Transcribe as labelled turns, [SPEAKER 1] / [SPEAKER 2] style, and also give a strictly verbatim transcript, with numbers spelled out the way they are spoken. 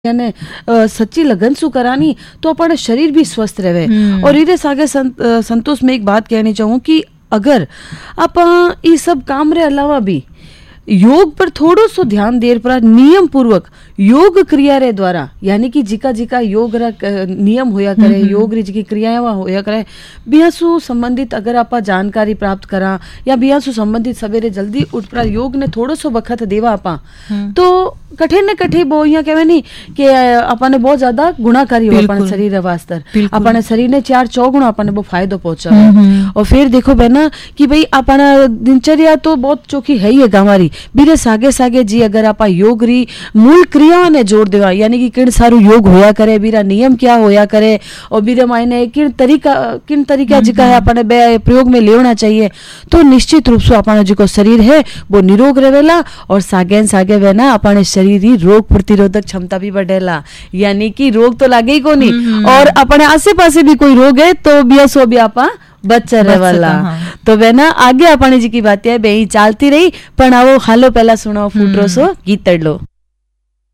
[SPEAKER 1] यानी अ, सच्ची लगन सु करानी तो अपन शरीर भी स्वस्थ रहे। और इरे सागे संत, अ, संतोष में एक बात कहनी चाहूँ कि अगर आप ये सब काम रे अलावा भी योग पर थोड़ो सो ध्यान देर पर नियम पूर्वक योग क्रिया रे द्वारा यानी कि जिका जिका योग रा नियम होया करे, योग री जिकी क्रियाएं होया करे, बिया सु संबंधित अगर आप जानकारी प्राप्त करा या बिया सु संबंधित सवेरे जल्दी उठ पर योग ने थोड़ो सो वक्त देवा आपा तो कठिन ने कठिन वो यहाँ कहवे नहीं कि अपन बहुत ज्यादा गुणाकारी हो अपन शरीर वास्ते, अपन शरीर ने चार चौगुण अपन वो फायदो पहुंचा। और फिर देखो बहना कि भाई अपन दिनचर्या तो बहुत चौकी है ही है हमारी बीरे सागे सागे जी अगर आप योग री मूल क्रिया ने जोड़ देवा यानी कि किन सारू योग होया करे, बीरा नियम क्या होया करे और बीरे मायने किन तरीका किन तरीका जिका है अपन बे प्रयोग में लेना चाहिए तो निश्चित रूप से अपन जो शरीर है वो निरोग रहेला और सागे सागे वे ना अपन शरीर रोग प्रतिरोधक क्षमता भी बढ़ेला यानी कि रोग तो लागे ही को नहीं और अपने आसे पासे भी कोई रोग है तो बिया सो भी आपा बच्चा रहेला। हाँ। तो वे ना आगे अपने जी की बात है बे चालती रही पर आओ हालो पहला सुनाओ फूटरो सो गीत लो।